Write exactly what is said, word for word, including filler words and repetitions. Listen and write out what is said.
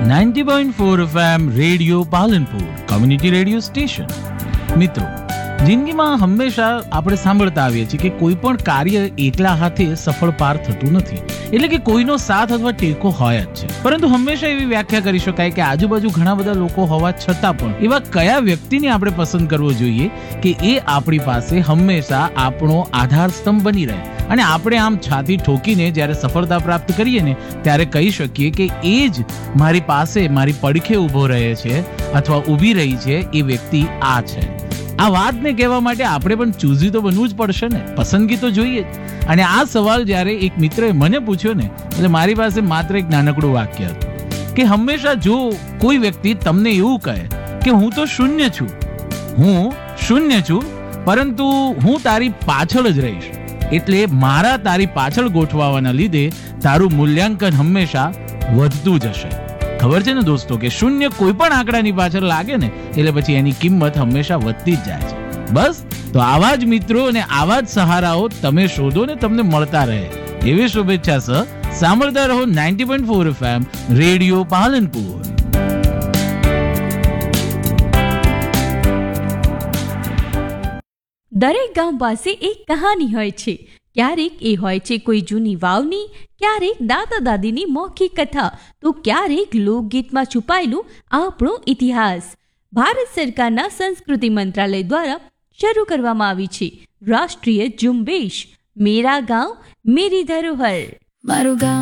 Ninety point four FM radio Palanpur community radio station. મિત્રો, જિંદગીમાં હંમેશા આપણે સાંભળતા આવીએ છીએ કે કોઈ પણ કાર્ય એકલા હાથે સફળ પાર થતું નથી, એટલે કે કોઈનો સાથ અથવા ટેકો હોય જ છે. પરંતુ હંમેશા એવી વ્યાખ્યા કરી શકાય કે આજુબાજુ ઘણા બધા લોકો હોવા છતાં પણ એવા કયા વ્યક્તિને આપણે પસંદ કરવો જોઈએ કે એ આપણી પાસે હંમેશા આપણો આધાર સ્તંભ બની રહે, અને આપણે આમ છાતી ઠોકીને જ્યારે સફળતા પ્રાપ્ત કરીએ ને ત્યારે કહી શકીએ કે એ જ મારી પાસે મારી પડખે ઊભો રહે છે અથવા ઊભી રહી છે, એ વ્યક્તિ આ છે. આ વાતને કહેવા માટે આપણે પણ ચૂઝી તો બનવું જ પડશે ને, પસંદગી તો જોઈએ જ. અને આ સવાલ જ્યારે એક મિત્રએ મને પૂછ્યો ને, એટલે મારી પાસે માત્ર એક નાનકડું વાક્ય હતું કે હંમેશા જો કોઈ વ્યક્તિ તમને એવું કહે કે હું તો શૂન્ય છું, હું શૂન્ય છું, પરંતુ હું તારી પાછળ જ રહીશ, એટલે મારા તારી પાછળ ગોઠવાવાના લીધે તારું મૂલ્યાંકન હંમેશા વધતું જશે. ખબર છે ને દોસ્તો કે શૂન્ય કોઈ પણ આંકડાની પાછળ લાગે ને એટલે પછી એની કિંમત હંમેશા વધતી જ જાય છે. બસ તો આવા જ મિત્રો અને આવા જ સહારાઓ તમે શોધો ને તમને મળતા રહે, એવી શુભેચ્છા સહ સાંભળતા રહો ninety point four FM radio Palanpur. દરેક ગામ પાસે એક કહાની હોય છે. ક્યારેક એ હોય છે કોઈ જૂની વાવની, ક્યારેક દાદા દાદીની મૌખિક કથા, તો ક્યારેક લોકગીતમાં છુપાયેલું આપણો ઇતિહાસ. ભારત સરકારના સંસ્કૃતિ મંત્રાલય દ્વારા શરૂ કરવામાં આવી છે રાષ્ટ્રીય ઝુંબેશ મેરા ગાંવ મેરી ધરોહર. મારું ગામ